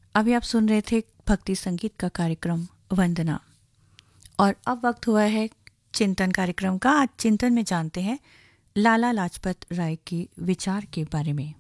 अभी आप सुन रहे थे भक्ति संगीत का कार्यक्रम वंदना। और अब वक्त हुआ है चिंतन कार्यक्रम का। आज चिंतन में जानते हैं लाला लाजपत राय के विचार के बारे में।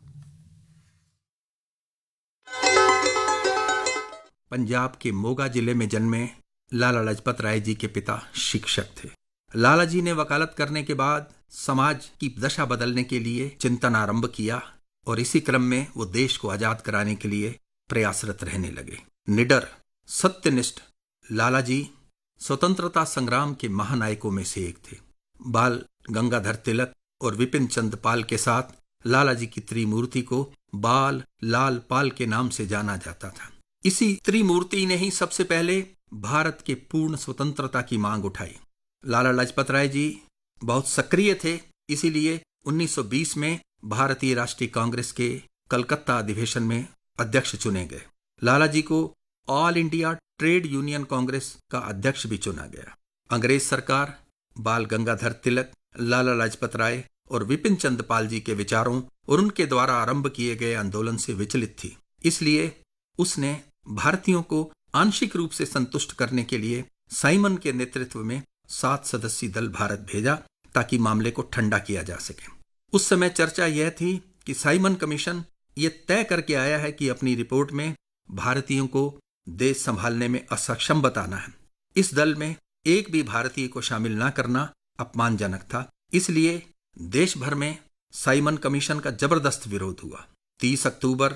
पंजाब के मोगा जिले में जन्मे लाला लाजपत राय जी के पिता शिक्षक थे। लाला जी ने वकालत करने के बाद समाज की दशा बदलने के लिए चिंतन आरंभ किया और इसी क्रम में वो देश को आजाद कराने के लिए प्रयासरत रहने लगे। निडर, सत्यनिष्ठ लाला जी स्वतंत्रता संग्राम के महानायकों में से एक थे। बाल गंगाधर तिलक और विपिन चंद्र पाल के साथ लाला जी की त्रिमूर्ति को बाल लाल पाल के नाम से जाना जाता था। इसी त्रिमूर्ति ने ही सबसे पहले भारत के पूर्ण स्वतंत्रता की मांग उठाई। लाला लाजपत राय जी बहुत सक्रिय थे, इसीलिए 1920 में भारतीय राष्ट्रीय कांग्रेस के कलकत्ता अधिवेशन में अध्यक्ष चुने गए। लाला जी को all India trade union Congress का अध्यक्ष भी चुना गया। अंग्रेज सरकार बाल गंगाधर तिलक, लाला लाजपत राय और विपिन चंद्र पाल जी के विचारों और उनके द्वारा आरंभ किए गए आंदोलन से विचलित थी। इसलिए उसने भारतीयों को आंशिक रूप से संतुष्ट करने के लिए साइमन के नेतृत्व में 7 सदस्यीय दल भारत भेजा ताकि मामले को ठंडा किया जा सके। उस समय चर्चा यह थी कि साइमन कमीशन ये तय करके आया है कि अपनी रिपोर्ट में भारतीयों को देश संभालने में असक्षम बताना है। इस दल में एक भी भारतीय को शामिल न करना अपमानजनक था। इसलिए देश भर में साइमन कमीशन का जबरदस्त विरोध हुआ। 30 अक्टूबर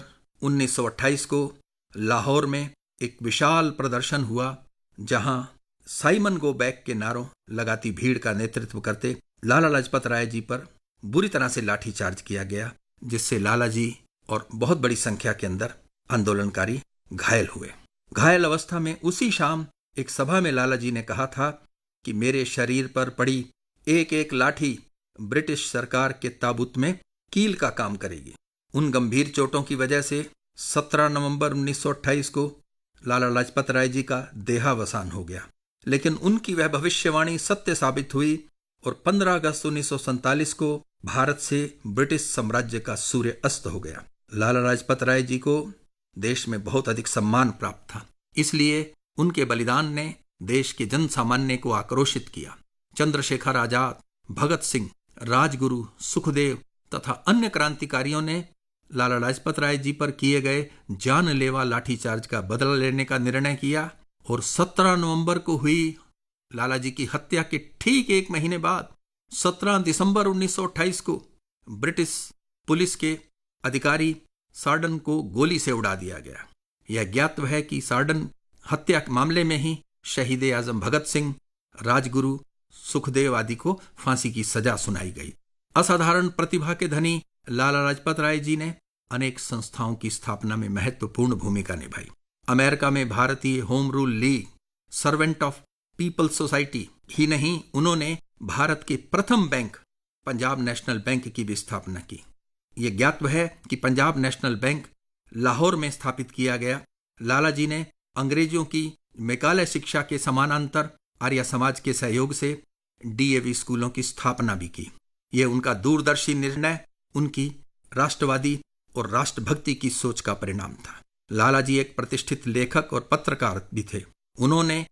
1928 को लाहौर में एक विशाल प्रदर्शन हुआ, जहां साइमन गो बैक के नारों लगाती भीड़ का नेतृत्व करते लाला लाजपत राय जी पर बुरी तरह से लाठीचार्ज किया गया, जिससे लाला जी और बहुत बड़ी संख्या के अंदर आंदोलनकारी घायल हुए। घायल अवस्था में उसी शाम एक सभा में लाला जी ने कहा था कि मेरे शरीर पर पड़ी एक एक लाठी ब्रिटिश सरकार के ताबूत में कील का काम करेगी। उन गंभीर चोटों की वजह से 17 नवंबर 1928 को लाला लाजपत राय जी का देहावसान हो गया, लेकिन उनकी वह भविष्यवाणी सत्य साबित हुई और 15 अगस्त 1947 को भारत से ब्रिटिश साम्राज्य का सूर्य अस्त हो गया। लाला लाजपत राय जी को देश में बहुत अधिक सम्मान प्राप्त था, इसलिए उनके बलिदान ने देश के जन सामान्य को आक्रोशित किया। चंद्रशेखर आजाद, भगत सिंह, राजगुरु, सुखदेव तथा अन्य क्रांतिकारियों ने लाला लाजपत राय जी पर किए गए जानलेवा लाठीचार्ज का बदला लेने का निर्णय किया और 17 नवंबर को हुई लाला जी की हत्या के ठीक एक महीने बाद 17 दिसंबर 1928 को ब्रिटिश पुलिस के अधिकारी सार्डन को गोली से उड़ा दिया गया। यह ज्ञात है कि सार्डन हत्या के मामले में ही शहीद आजम भगत सिंह, राजगुरु, सुखदेव आदि को फांसी की सजा सुनाई गई। असाधारण प्रतिभा के धनी लाला लाजपत राय जी ने अनेक संस्थाओं की स्थापना में महत्वपूर्ण भूमिका निभाई। अमेरिका में भारतीय home rule league, servant of people society ही नहीं, उन्होंने भारत के प्रथम बैंक पंजाब नेशनल बैंक की भी स्थापना की। ये ज्ञात है कि पंजाब नेशनल बैंक लाहौर में स्थापित किया गया। लाला जी ने अंग्रेजों की मैकाले शिक्षा के समानांतर आर्य समाज के सहयोग से डीएवी स्कूलों की स्थापना भी की। यह उनका दूरदर्शी निर्णय उनकी राष्ट्रवादी और राष्ट्रभक्ति की सोच का परिणाम था। लाला जी एक प्रतिष्ठित लेखक और पत्रकार भी थे। उन्होंने